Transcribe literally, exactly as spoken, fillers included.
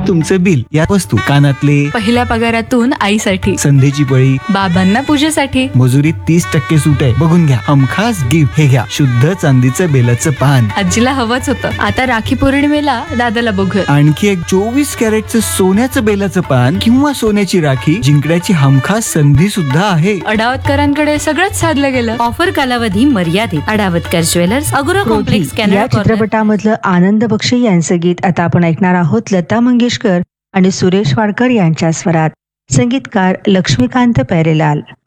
तुमचं बिल, या वस्तू, कानातले, पहिल्या पगारातून आईसाठी, संधीची पळी, बाबांना पूजेसाठी, मजुरीत तीस टक्के सूट आहे, बघून घ्या. हमखास गिफ्ट, हे घ्या शुद्ध चांदीचं बेलाचं पान. आजीला हवंच होतं. आता राखी पौर्णिमेला दादाला बघू. आणखी एक चोवीस कॅरेटचं सोन्याचं बेलाचं पान किंवा सोन्याची राखी जिंकण्याची हमखास संधी सुद्धा आहे. अडावतकरांकडे सगळंच साधलं गेलं. ऑफर कालावधी मर्यादित. अडावतकर ज्वेलर्स, अगोरा कॉम्प्लेक्स, या कॅनडा कॉर्नर. चित्रपटामधलं आनंद बक्षी यांचं गीत आता आपण ऐकणार आहोत. लता मंगेशकर आणि सुरेश वाडकर यांच्या स्वरात. संगीतकार लक्ष्मीकांत प्यारेलाल.